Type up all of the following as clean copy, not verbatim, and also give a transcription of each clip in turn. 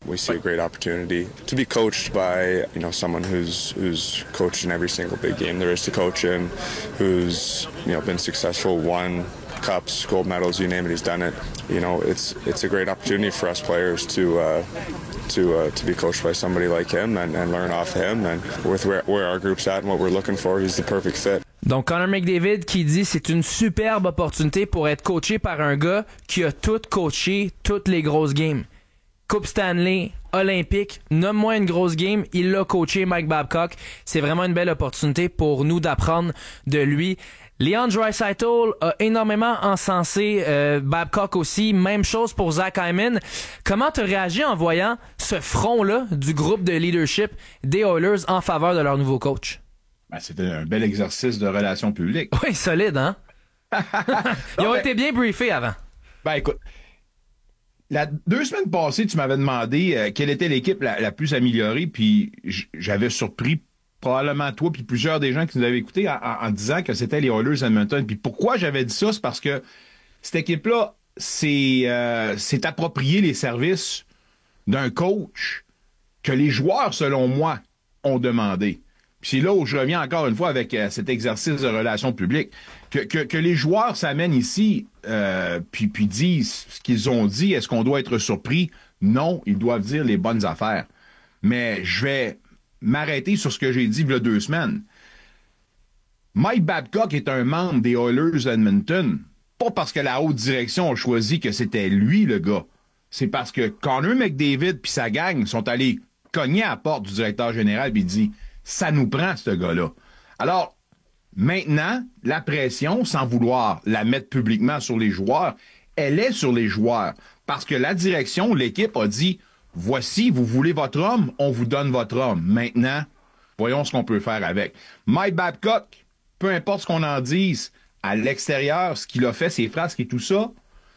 We see a great opportunity to be coached by, someone who's coached in every single big game there is to coach in, who's, been successful, won cups, gold medals, you name it, he's done it. It's a great opportunity for us players to be coached by somebody like him and learn off him. And with where our group's at and what we're looking for, he's the perfect fit. Donc Connor McDavid qui dit c'est une superbe opportunité pour être coaché par un gars qui a tout coaché toutes les grosses games. Coupe Stanley, Olympique, nomme-moi une grosse game, il l'a coaché Mike Babcock. C'est vraiment une belle opportunité pour nous d'apprendre de lui. Leon Draisaitl a énormément encensé Babcock aussi. Même chose pour Zach Hyman. Comment tu réagis en voyant ce front-là du groupe de leadership des Oilers en faveur de leur nouveau coach? Ben, c'était un bel exercice de relations publiques. Oui, solide, hein? Ils ont été bien briefés avant. Ben écoute, 2 semaines passées, tu m'avais demandé quelle était l'équipe la plus améliorée, puis j'avais surpris probablement toi puis plusieurs des gens qui nous avaient écoutés en disant que c'était les Oilers Edmonton. Puis pourquoi j'avais dit ça? C'est parce que cette équipe-là s'est approprié les services d'un coach que les joueurs, selon moi, ont demandé. Puis c'est là où je reviens encore une fois avec cet exercice de relations publiques. Que les joueurs s'amènent ici puis disent ce qu'ils ont dit. Est-ce qu'on doit être surpris? Non, ils doivent dire les bonnes affaires. Mais je vais m'arrêter sur ce que j'ai dit il y a 2 semaines. Mike Babcock est un membre des Oilers Edmonton, pas parce que la haute direction a choisi que c'était lui le gars. C'est parce que Connor McDavid puis sa gang sont allés cogner à la porte du directeur général puis dit « ça nous prend ce gars-là ». Alors, maintenant, la pression, sans vouloir la mettre publiquement sur les joueurs, elle est sur les joueurs. Parce que la direction, l'équipe a dit « voici, vous voulez votre homme, on vous donne votre homme. Maintenant, voyons ce qu'on peut faire avec. » Mike Babcock, peu importe ce qu'on en dise, à l'extérieur, ce qu'il a fait, ses frasques et tout ça,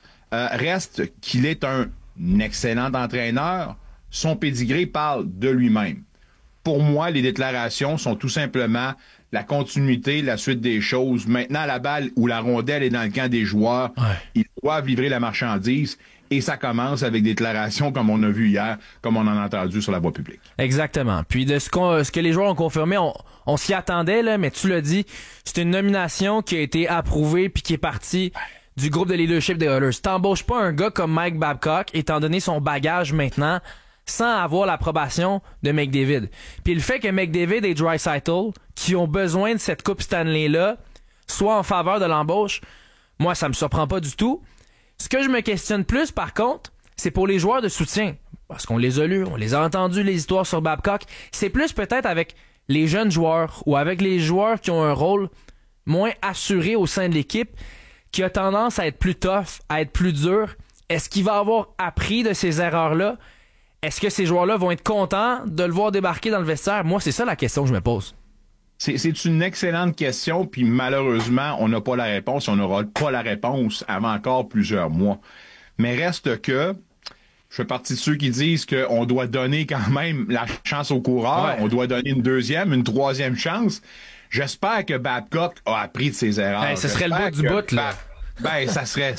reste qu'il est un excellent entraîneur. Son pédigré parle de lui-même. Pour moi, les déclarations sont tout simplement la continuité, la suite des choses. Maintenant, la balle ou la rondelle est dans le camp des joueurs. Ouais. Ils doivent livrer la marchandise. Et ça commence avec des déclarations comme on a vu hier, comme on en a entendu sur la voie publique. Exactement. Puis de ce que les joueurs ont confirmé, on s'y attendait, là, mais tu l'as dit, c'est une nomination qui a été approuvée puis qui est partie du groupe de leadership des Oilers. T'embauches pas un gars comme Mike Babcock, étant donné son bagage maintenant, sans avoir l'approbation de McDavid. Puis le fait que McDavid et Draisaitl, qui ont besoin de cette Coupe Stanley-là, soient en faveur de l'embauche, moi, ça me surprend pas du tout. Ce que je me questionne plus, par contre, c'est pour les joueurs de soutien. Parce qu'on les a lus, on les a entendus, les histoires sur Babcock. C'est plus peut-être avec les jeunes joueurs ou avec les joueurs qui ont un rôle moins assuré au sein de l'équipe, qui a tendance à être plus tough, à être plus dur. Est-ce qu'il va avoir appris de ces erreurs-là? Est-ce que ces joueurs-là vont être contents de le voir débarquer dans le vestiaire? Moi, c'est ça la question que je me pose. C'est une excellente question, puis malheureusement, on n'a pas la réponse. On n'aura pas la réponse avant encore plusieurs mois. Mais reste que, je fais partie de ceux qui disent qu'on doit donner quand même la chance aux coureurs. Ouais. On doit donner une 2e, une 3e chance. J'espère que Babcock a appris de ses erreurs. Hey, ce serait le bout du bout, là. Ça serait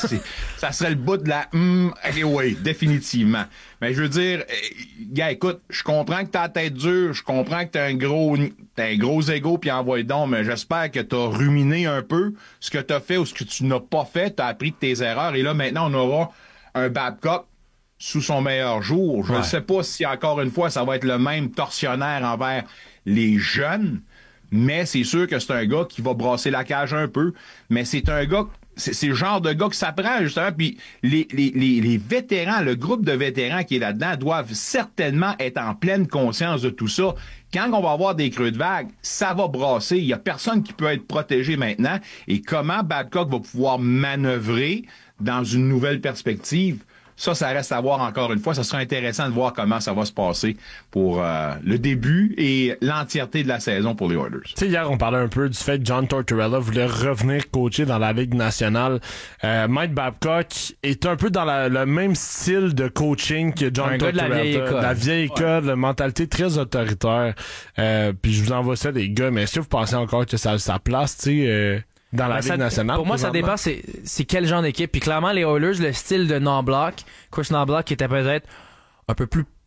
le bout de la oui, définitivement. Mais je veux dire, gars, écoute, je comprends que t'as la tête dure, je comprends que t'as un gros ego puis envoie donc, mais j'espère que t'as ruminé un peu ce que t'as fait ou ce que tu n'as pas fait, t'as appris de tes erreurs et là maintenant on aura un Babcock sous son meilleur jour. Je ne sais pas si encore une fois ça va être le même tortionnaire envers les jeunes, mais c'est sûr que c'est un gars qui va brasser la cage un peu, mais c'est un gars c'est le genre de gars que ça prend, justement, puis les vétérans, le groupe de vétérans qui est là-dedans doivent certainement être en pleine conscience de tout ça. Quand on va avoir des creux de vague, ça va brasser. Il y a personne qui peut être protégé maintenant. Et comment Babcock va pouvoir manœuvrer dans une nouvelle perspective? Ça reste à voir encore une fois. Ça sera intéressant de voir comment ça va se passer pour le début et l'entièreté de la saison pour les Oilers. Tu sais, hier, on parlait un peu du fait que John Tortorella voulait revenir coacher dans la Ligue nationale. Mike Babcock est un peu dans le même style de coaching que John Tortorella. La vieille école, la mentalité très autoritaire. Puis je vous envoie ça, les gars, mais est-ce que vous pensez encore que ça a sa place, tu sais... dans la Ligue nationale. Pour moi, ça dépend c'est quel genre d'équipe. Puis clairement, les Oilers, le style de Knoblauch, Chris Knoblauch qui était peut-être un peu plus